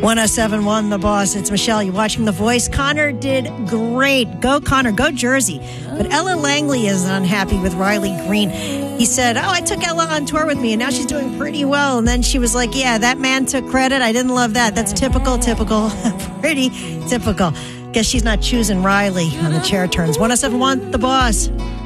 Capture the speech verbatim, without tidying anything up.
one oh seven point one The Boss. It's Michelle. You're watching The Voice. Connor did great. Go, Connor. Go, Jersey. But Ella Langley is unhappy with Riley Green. He said, oh, I took Ella on tour with me, and now she's doing pretty well. And then she was like, yeah, that man took credit. I didn't love that. That's typical, typical, pretty typical. Guess she's not choosing Riley when the chair turns. one oh seven point one The Boss.